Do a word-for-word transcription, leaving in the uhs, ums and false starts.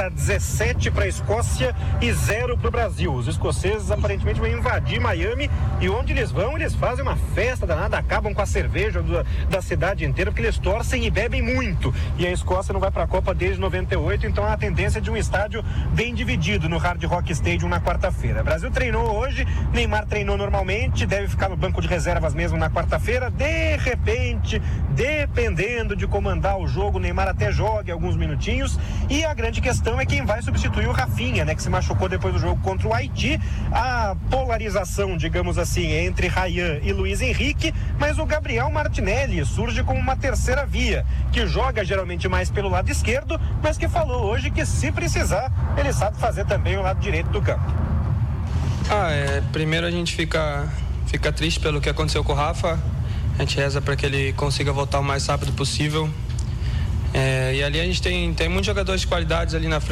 dá dezessete para a Escócia e zero para o Brasil. Os escoceses aparentemente vão invadir Miami e onde eles vão, eles fazem uma festa danada, acabam com a cerveja do, da cidade inteira, porque eles torcem e bebem muito. E a Escócia não vai para a Copa desde noventa e oito, então há a tendência de um estádio bem dividido no Hard Rock Stadium na quarta-feira. O Brasil treinou hoje, Neymar treinou normalmente, deve ficar no banco de reservas mesmo na quarta-feira. De repente, dependendo de comandar o jogo, o Neymar até joga alguns minutinhos. E a grande questão é quem vai substituir o Rafinha, né, que se machucou depois do jogo contra o Haiti. A polarização, digamos assim, entre Ryan e Luiz Henrique, mas o Gabriel Martinelli surge como uma terceira via, que joga geralmente mais pelo lado esquerdo, mas que falou hoje que se precisar, ele sabe fazer também o lado direito do campo. Ah, é, primeiro a gente fica, fica triste pelo que aconteceu com o Rafa. A gente reza para que ele consiga voltar o mais rápido possível. É, e ali a gente tem, tem muitos jogadores de qualidades ali na frente.